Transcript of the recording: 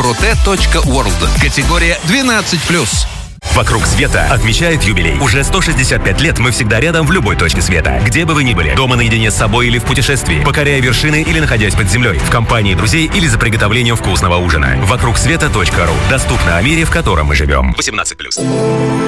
Доброте.World. Категория 12+. «Вокруг света» отмечает юбилей. Уже 165 лет мы всегда рядом в любой точке света. Где бы вы ни были, дома наедине с собой или в путешествии, покоряя вершины или находясь под землей, в компании друзей или за приготовлением вкусного ужина. «Вокругсвета.ру». Доступно о мире, в котором мы живем. 18+.